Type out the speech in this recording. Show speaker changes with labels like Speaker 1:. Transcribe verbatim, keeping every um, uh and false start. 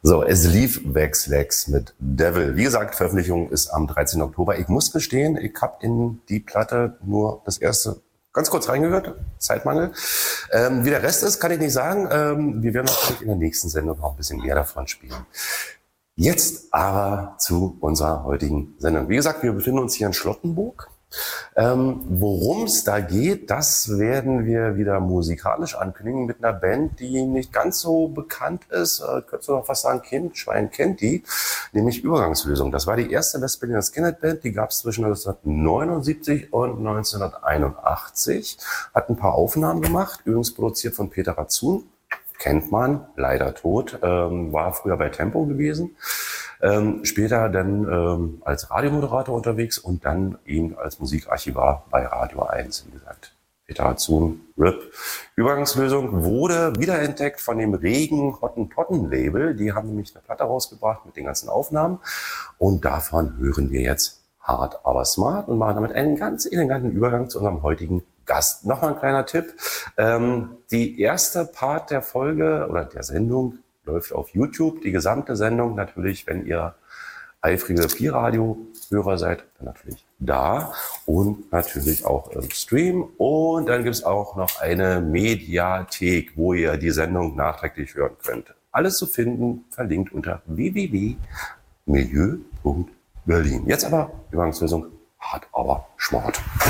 Speaker 1: So, es lief Vex Lex mit Devil. Wie gesagt, Veröffentlichung ist am dreizehnten Oktober. Ich muss gestehen, ich habe in die Platte nur das erste ganz kurz reingehört. Zeitmangel. Ähm, wie der Rest ist, kann ich nicht sagen. Ähm, wir werden natürlich in der nächsten Sendung noch ein bisschen mehr davon spielen. Jetzt aber zu unserer heutigen Sendung. Wie gesagt, wir befinden uns hier in Schlottenburg. Ähm, worum es da geht, das werden wir wieder musikalisch ankündigen mit einer Band, die nicht ganz so bekannt ist. Äh, könntest du noch fast sagen, Kind, Schwein kennt die, nämlich Übergangslösung. Das war die erste West-Berliner Skinhead-Band, die gab es zwischen neunzehnhundertneunundsiebzig und neunzehnhunderteinundachtzig. Hat ein paar Aufnahmen gemacht, übrigens produziert von Peter Ratzun. Kennt man, leider tot, ähm, war früher bei Tempo gewesen. Ähm, später dann ähm, als Radiomoderator unterwegs und dann eben als Musikarchivar bei Radio eins, wie gesagt. Peter Ratzun, R I P. Übergangslösung wurde wiederentdeckt von dem Regen Hottentotten Label. Die haben nämlich eine Platte rausgebracht mit den ganzen Aufnahmen. Und davon hören wir jetzt Hart, aber smart und machen damit einen ganz eleganten Übergang zu unserem heutigen Gast. Nochmal ein kleiner Tipp. Ähm, die erste Part der Folge oder der Sendung läuft auf YouTube. Die gesamte Sendung natürlich, wenn ihr eifrige Pi-Radio-Hörer seid, dann natürlich da und natürlich auch im Stream. Und dann gibt es auch noch eine Mediathek, wo ihr die Sendung nachträglich hören könnt. Alles zu finden, verlinkt unter w w w punkt milieu punkt berlin. Jetzt aber Übergangslösung, hart aber smart.